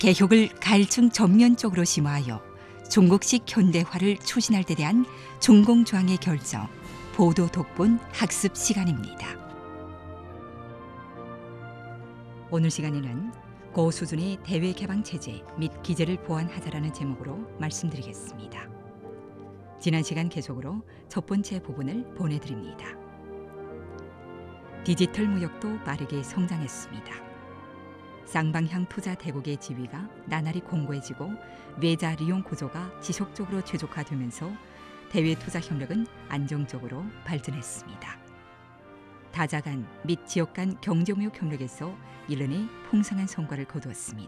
개혁을 가일층 전면적으로 심화하여 중국식 현대화를 추진할 데 대한 중공조항의 결정, 보도 독본 학습 시간입니다. 오늘 시간에는 고수준의 대외 개방 체제 및 기제를 보완하자라는 제목으로 말씀드리겠습니다. 지난 시간 계속으로 첫 번째 부분을 보내드립니다. 디지털 무역도 빠르게 성장했습니다. 쌍방향 투자 대국의 지위가 나날이 공고해지고 외자 리용 구조가 지속적으로 최적화되면서 대외 투자 협력은 안정적으로 발전했습니다. 다자 간 및 지역 간 경제무역 협력에서 이른해 풍성한 성과를 거두었습니다.